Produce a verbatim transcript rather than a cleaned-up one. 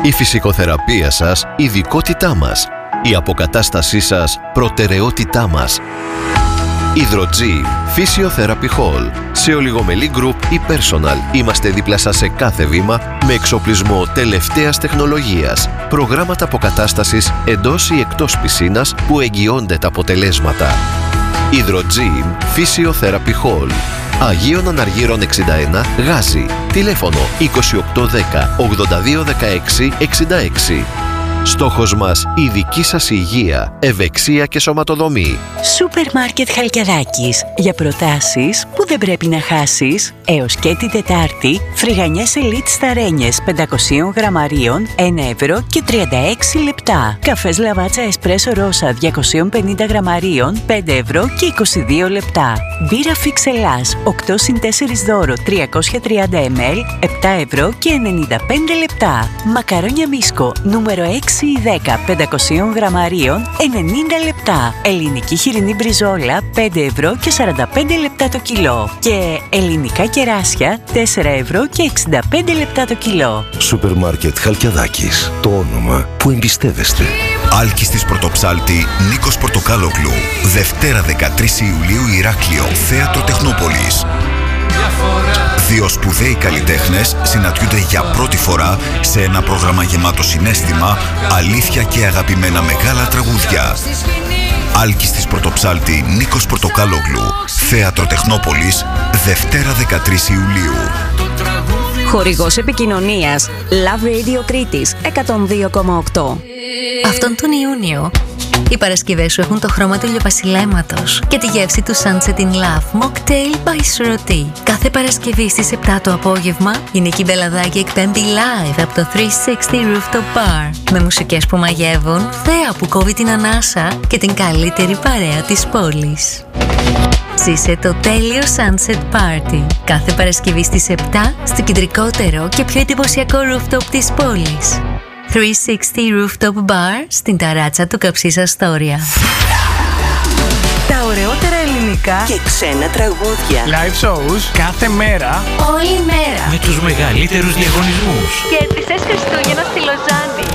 Η φυσικοθεραπεία σας ειδικότητά μας. Η αποκατάστασή σας προτεραιότητά μας. Hydrogym Physiotherapy Hall. Σε ολιγομελή group ή personal είμαστε δίπλα σας σε κάθε βήμα με εξοπλισμό τελευταίας τεχνολογίας. Προγράμματα αποκατάστασης εντός ή εκτός πισίνας που εγγυώνται τα αποτελέσματα. Hydrogym Physiotherapy Hall. Αγίων Αναργύρων εξήντα ένα, Γάζι. Τηλέφωνο είκοσι οκτώ δέκα ογδόντα δύο δεκαέξι εξήντα έξι. Στόχος μας η δική σας υγεία, ευεξία και σωματοδομή. Σούπερ Μάρκετ Χαλκιαδάκης. Για προτάσεις που δεν πρέπει να χάσεις. Έως και την Τετάρτη, φρυγανιές Elite Σταρένιες πεντακόσια γραμμαρίων, ένα ευρώ και τριάντα έξι λεπτά. Καφές Λαβάτσα Εσπρέσο Ρώσα διακόσια πενήντα γραμμαρίων, πέντε ευρώ και είκοσι δύο λεπτά. Μπύρα Φίξ Ελλάς οκτώ συν τέσσερα δώρο τριακόσια τριάντα μιλιλίτρα, επτά ευρώ και ενενήντα πέντε λεπτά. Μακαρόνια Μίσκο νούμερο έξι ή δέκα πεντακόσια γραμμαρίων, ενενήντα λεπτά. Ελληνική χοιρινή μπριζόλα πέντε ευρώ και σαράντα πέντε λεπτά το κιλό. Και ελληνικά κεράσια τέσσερα ευρώ και εξήντα πέντε λεπτά το κιλό. Σούπερ Μάρκετ Χαλκιαδάκης. Το όνομα που εμπιστεύεστε. Άλκης της Πρωτοψάλτη Νίκος Πορτοκάλογλου. Δευτέρα δεκατρείς Ιουλίου Ηράκλειο, Θέατρο Τεχνόπολης. Δύο σπουδαίοι καλλιτέχνες συναντιούνται για πρώτη φορά σε ένα πρόγραμμα γεμάτο συναίσθημα, αλήθεια και αγαπημένα μεγάλα τραγούδια. Άλκης της Πρωτοψάλτη Νίκος Πορτοκάλογλου. Θέατρο Τεχνόπολης, Δευτέρα δεκατρείς Ιουλίου. Χορηγός επικοινωνίας Love Radio Κρήτης εκατόν δύο κόμμα οκτώ. Αυτόν τον Ιούνιο οι Παρασκευές σου έχουν το χρώμα του ηλιοβασιλέματος και τη γεύση του Sunset in Love Mocktail by Sroti. Κάθε Παρασκευή στις επτά το απόγευμα η Νίκη Μπελαδάκη εκπέμπει live από το τριακόσια εξήντα Rooftop Bar με μουσικές που μαγεύουν, θέα που κόβει την ανάσα και την καλύτερη παρέα της πόλης. Ζήσε το τέλειο Sunset Party κάθε Παρασκευή στις επτά στο κεντρικότερο και πιο εντυπωσιακό rooftop της πόλης. τριακόσια εξήντα Rooftop Bar στην ταράτσα του Καψής Αστόρια. Τα ωραιότερα ελληνικά και ξένα τραγούδια. Live shows κάθε μέρα. Όλη μέρα. Με τους μεγαλύτερους διαγωνισμούς. Κέρδισες Χριστούγεννα στη Λοζάνη.